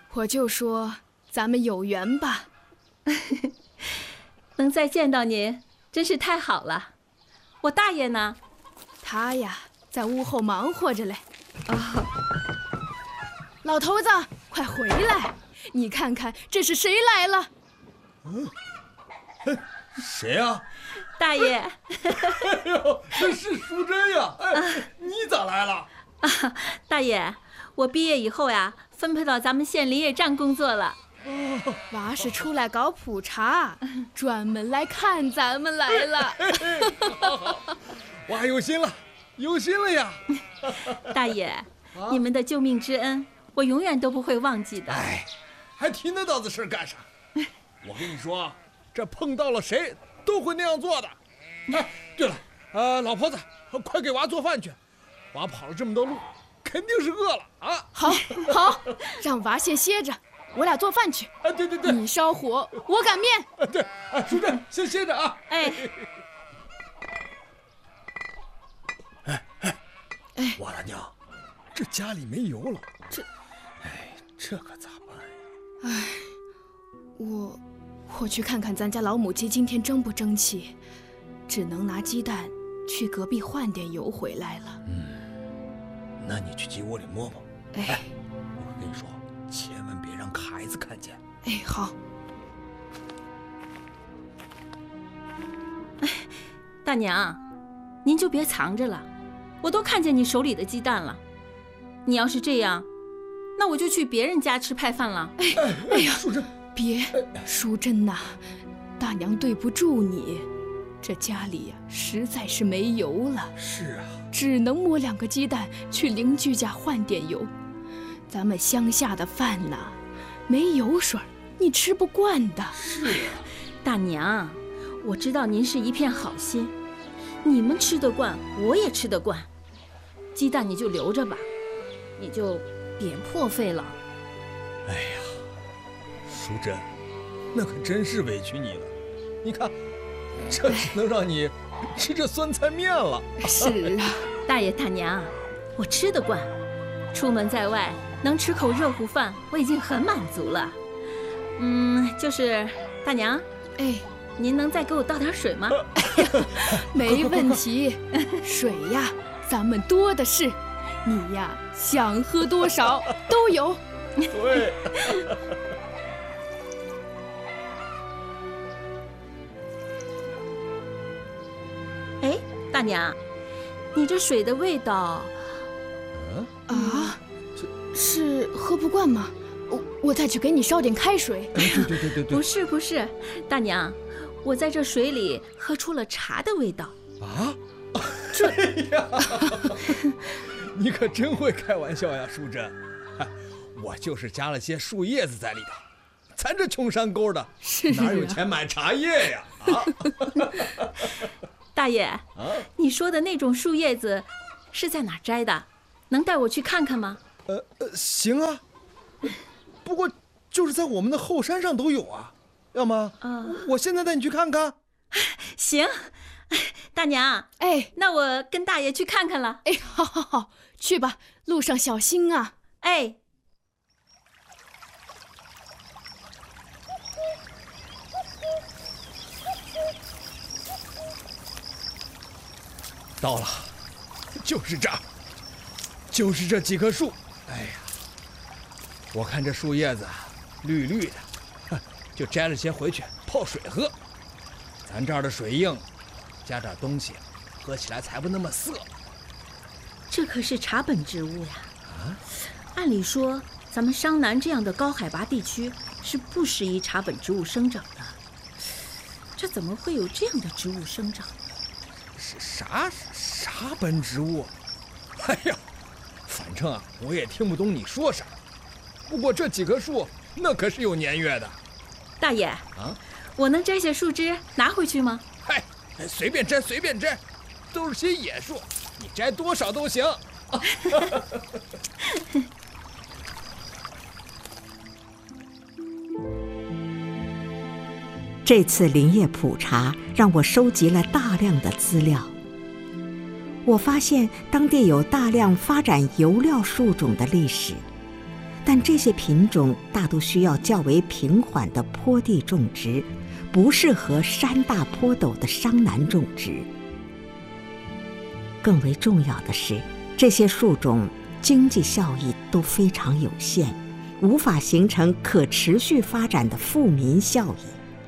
我就说咱们有缘吧。 能再见到您，真是太好了。我大爷呢？ 他呀，在屋后忙活着嘞。老头子，快回来！你看看这是谁来了？ 谁呀？ 大爷。 哎呦，这是淑珍呀！你咋来了？ 大爷，我毕业以后呀，分配到咱们县林业站工作了。 娃是出来搞普查，专门来看咱们来了。 娃有心了，有心了呀！ 大爷，你们的救命之恩，我永远都不会忘记的。 还提那档子事干啥？我跟你说，这碰到了谁都会那样做的。对了，老婆子，快给娃做饭去。娃跑了这么多路，肯定是饿了啊！ 好，让娃先歇着，我俩做饭去。 对， 你烧火，我擀面。 对，淑珍先歇着啊。娃大娘，这家里没油了，这可咋办呀？ 我去看看咱家老母鸡今天争不争气，只能拿鸡蛋去隔壁换点油回来了。 那你去鸡窝里摸摸。我跟你说，千万别让孩子看见。 好。 大娘，您就别藏着了，我都看见你手里的鸡蛋了。你要是这样，那我就去别人家吃派饭了。 淑珍， 别，淑珍呐，大娘对不住你，这家里呀实在是没油了。 是啊， 只能摸2个鸡蛋去邻居家换点油。咱们乡下的饭呐，没油水你吃不惯的。 是啊， 大娘，我知道您是一片好心，你们吃得惯，我也吃得惯。鸡蛋你就留着吧，你就别破费了。 淑珍，那可真是委屈你了。你看，这只能让你吃这酸菜面了。 是啊， 大爷大娘，我吃得惯，出门在外能吃口热乎饭，我已经很满足了。就是大娘，您能再给我倒点水吗？ 没问题，水呀，咱们多的是，你呀想喝多少都有。 对。 大娘，你这水的味道， 是喝不惯吗？我再去给你烧点开水。 对。 不是，大娘，我在这水里喝出了茶的味道。 你可真会开玩笑呀，淑珍。我就是加了些树叶子在里头，咱这穷山沟的，哪有钱买茶叶呀？ 大爷，你说的那种树叶子是在哪摘的？能带我去看看吗？ 行啊，不过就是在我们的后山上都有啊，要么我现在带你去看看。 行，大娘，那我跟大爷去看看了。 好，去吧，路上小心啊。 到了，就是这几棵树。我看这树叶子绿绿的，就摘了些回去泡水喝。咱这儿的水硬，加点东西，喝起来才不那么涩。 这可是茶本植物呀！按理说，咱们商南这样的高海拔地区是不适宜茶本植物生长的。这怎么会有这样的植物生长呢？ 啥本植物？反正我也听不懂你说啥。不过这几棵树那可是有年月的。 大爷我能摘些树枝拿回去吗？ 随便摘，都是些野树，你摘多少都行。 这次林业普查让我收集了大量的资料。我发现当地有大量发展油料树种的历史， 但这些品种大都需要较为平缓的坡地种植，不适合山大坡陡的商南种植。更为重要的是，这些树种经济效益都非常有限，无法形成可持续发展的富民效益。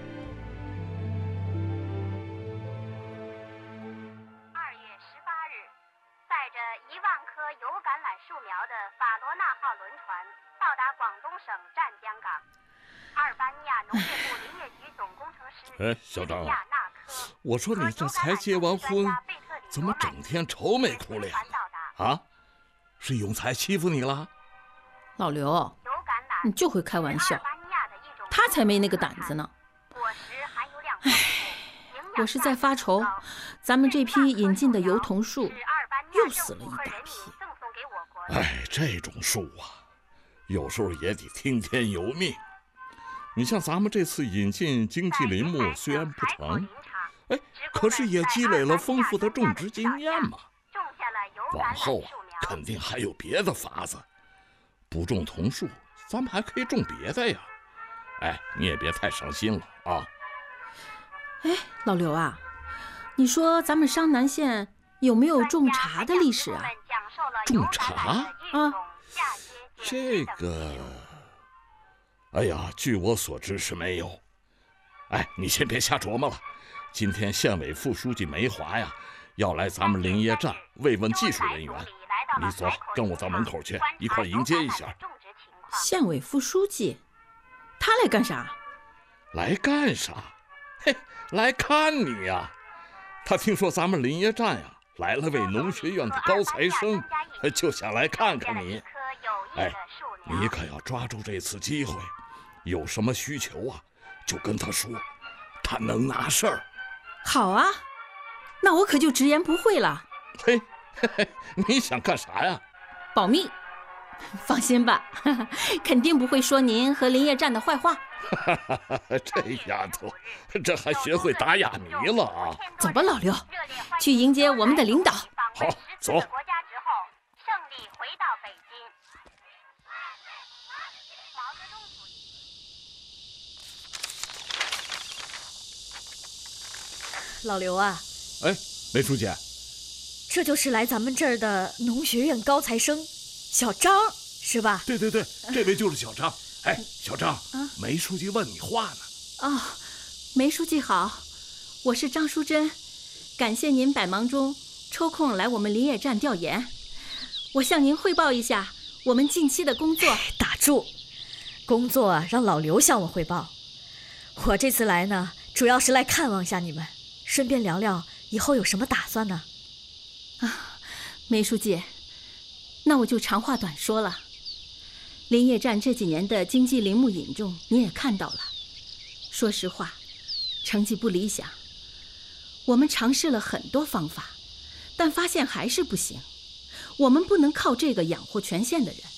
2月18日，载着1万棵油橄榄树苗的法罗纳号轮船到达广东省湛江港。阿尔巴尼亚农业部林业局总工程师小张亚纳科， 我说你这才结完婚，怎么整天愁眉苦脸的啊？是永才欺负你了？ 老刘，你就会开玩笑，他才没那个胆子呢。唉，我是在发愁，咱们这批引进的油桐树又死了一大批。 哎，这种树啊，有时候也得听天由命。你像咱们这次引进经济林木，虽然不成，可是也积累了丰富的种植经验嘛。往后啊，肯定还有别的法子。不种桐树，咱们还可以种别的呀。你也别太伤心了啊。 老刘啊，你说咱们商南县有没有种茶的历史啊？ 种茶啊？ 这个，据我所知是没有。你先别瞎琢磨了。今天县委副书记梅华呀，要来咱们林业站慰问技术人员。你走，跟我到门口去，一块迎接一下。 县委副书记，他来干啥？ 来干啥？来看你呀！他听说咱们林业站呀来了位农学院的高材生，就想来看看你。你可要抓住这次机会，有什么需求啊，就跟他说，他能拿事儿。 好啊，那我可就直言不讳了。 你想干啥呀？ 保密。放心吧，肯定不会说您和林业站的坏话。 这丫头，这还学会打哑谜了啊！ 走吧，老刘，去迎接我们的领导。 好，走。 国家之后，胜利回到北京。毛泽东主义。 老刘啊， 梅书记， 这就是来咱们这儿的农学院高材生小张是吧？ 对，这位就是小张。小张，梅书记问你话呢。 梅书记好，我是张淑珍，感谢您百忙中抽空来我们林业站调研。我向您汇报一下我们近期的工作。 打住，工作让老刘向我汇报。我这次来呢，主要是来看望下你们，顺便聊聊以后有什么打算呢？ 梅书记，那我就长话短说了。林业站这几年的经济林木引种你也看到了，说实话，成绩不理想。我们尝试了很多方法，但发现还是不行。我们不能靠这个养活全县的人，